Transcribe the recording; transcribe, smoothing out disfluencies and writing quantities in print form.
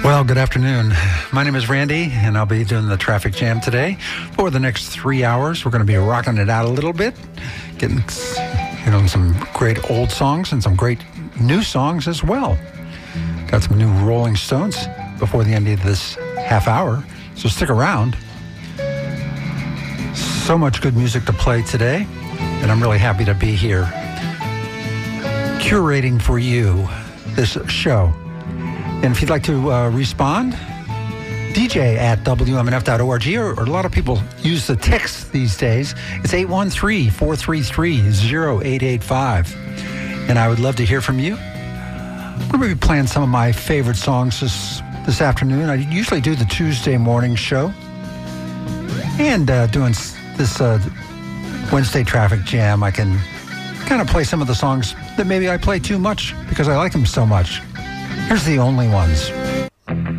Well, good afternoon. My name is Randy, and I'll be doing the traffic jam today. For the next 3 hours, we're going to be rocking it out a little bit, getting some great old songs and some great new songs as well. Got some new Rolling Stones before the end of this half hour, so stick around. So much good music to play today, and I'm really happy to be here curating for you this show. And if you'd like to respond, DJ at WMNF.org, or a lot of people use the text these days. It's 813-433-0885. And I would love to hear from you. We're going to be playing some of my favorite songs this afternoon. I usually do the Tuesday morning show. And doing this Wednesday traffic jam, I can kind of play some of the songs that maybe I play too much because I like them so much. Here's the only ones.